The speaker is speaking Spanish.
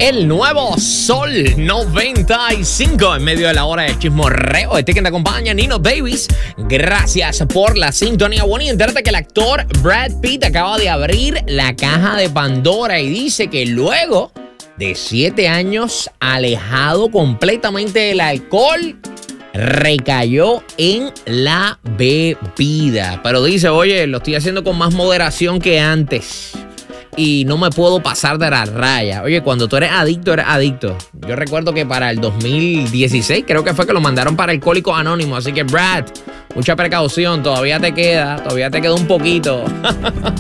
El nuevo Sol 95 en medio de la hora de chismorreo. Este que te acompaña, Nino Davis. Gracias por la sintonía. Bueno, y entérate que el actor Brad Pitt acaba de abrir la caja de Pandora y dice que luego de 7 años alejado completamente del alcohol, recayó en la bebida. Pero dice, oye, lo estoy haciendo con más moderación que antes y no me puedo pasar de la raya. Oye, cuando tú eres adicto, eres adicto. Yo recuerdo que para el 2016 creo que fue que lo mandaron para Alcohólicos Anónimos. Así que, Brad, mucha precaución. Todavía te queda un poquito.